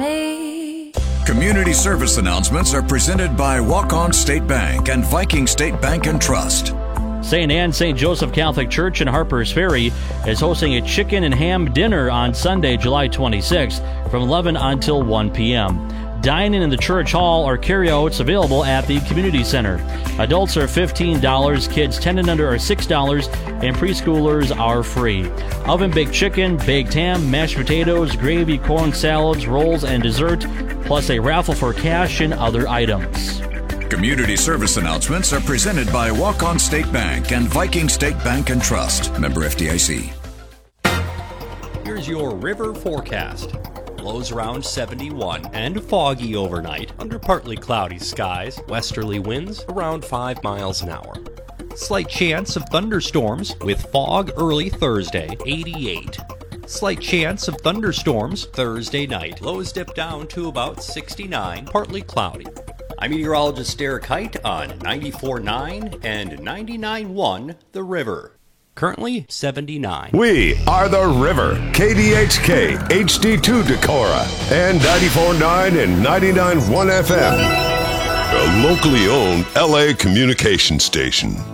me. Community service announcements are presented by Walk-On State Bank and Viking State Bank and Trust. St. Anne St. Joseph Catholic Church in Harpers Ferry is hosting a chicken and ham dinner on Sunday, July 26th from 11 until 1 p.m. Dine-in the church hall or carryouts available at the community center. Adults are $15, kids 10 and under are $6, and preschoolers are free. Oven-baked chicken, baked ham, mashed potatoes, gravy, corn salads, rolls, and dessert, plus a raffle for cash and other items. Community service announcements are presented by Walk-On State Bank and Viking State Bank and Trust. Member FDIC. Here's your river forecast. Lows around 71 and foggy overnight under partly cloudy skies. Westerly winds around 5 miles an hour. Slight chance of thunderstorms with fog early Thursday, 88. Slight chance of thunderstorms Thursday night. Lows dip down to about 69, partly cloudy. I'm meteorologist Derek Height on 94.9 and 99.1 The River. Currently 79. We are The River, KDHK, HD2 Decorah, and 94.9 and 99.1 FM. A locally owned LA communication station.